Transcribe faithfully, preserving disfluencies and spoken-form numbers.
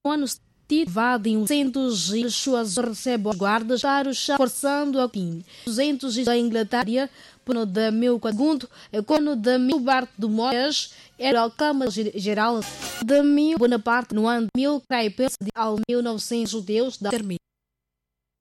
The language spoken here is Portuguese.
ano invadem centos de suas recebe os guardas para o chão, forçando a fim. duzentos da Inglaterra, no de mil e quatrocentos, quando de mil Bart de Moyes era o Câmara-Geral de mil Bonaparte no ano mil, de mil e novecentos judeus da termina.